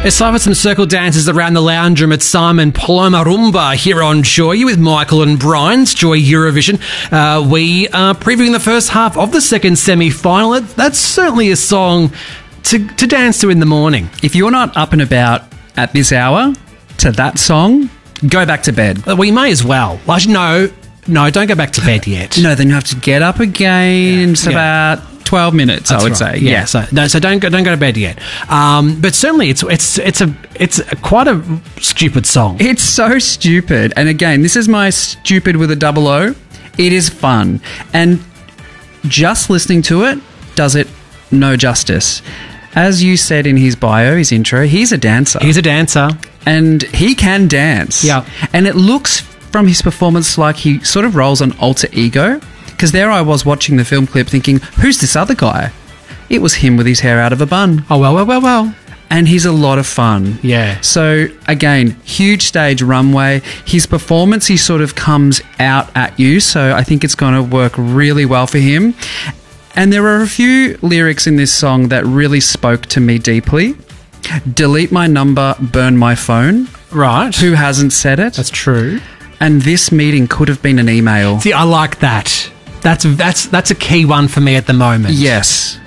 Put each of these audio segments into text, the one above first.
It's time for some circle dances around the lounge room at Simon Paloma Rumba here on Joy. You with Michael and Brian. It's Joy Eurovision. We are previewing the first half of the second semi-final. That's certainly a song to dance to in the morning. If you're not up and about at this hour to that song, go back to bed. We may as well. No, don't go back to bed yet. No, then you have to get up again. It's about 12 minutes, I would say. Yeah. So don't go to bed yet. But certainly, it's quite a stupid song. It's so stupid. And again, this is my stupid with a double O. It is fun, and just listening to it does it no justice. As you said in his bio, his intro, he's a dancer. He's a dancer, and he can dance. Yeah, and it looks from his performance like he sort of rolls on alter ego. Because there I was watching the film clip thinking, who's this other guy? It was him with his hair out of a bun. Oh, well. And he's a lot of fun. Yeah. So, again, huge stage runway. His performance, he sort of comes out at you. So I think it's going to work really well for him. And there are a few lyrics in this song that really spoke to me deeply. Delete my number, burn my phone. Right. Who hasn't said it? That's true. And this meeting could have been an email. See, I like that. That's a key one for me at the moment. Yes.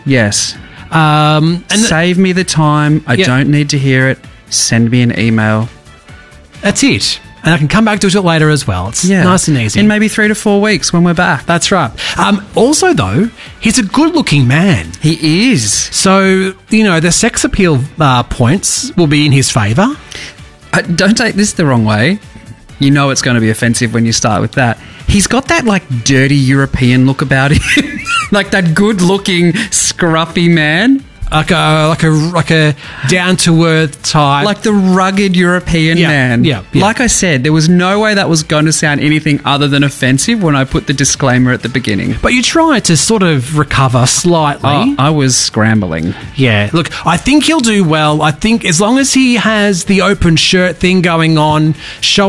And save me the time. I don't need to hear it. Send me an email. That's it. And I can come back to it later as well. It's nice and easy. In maybe 3 to 4 weeks when we're back. That's right. Also, though, he's a good-looking man. He is. So, the sex appeal points will be in his favour. Don't take this the wrong way. You know it's going to be offensive when you start with that. He's got that, dirty European look about him. That good-looking, scruffy man. Like a down-to-earth type. Like the rugged European man. Yeah. Like I said, there was no way that was going to sound anything other than offensive when I put the disclaimer at the beginning. But you try to sort of recover slightly. Oh, I was scrambling. Yeah. Look, I think he'll do well. I think as long as he has the open shirt thing going on, show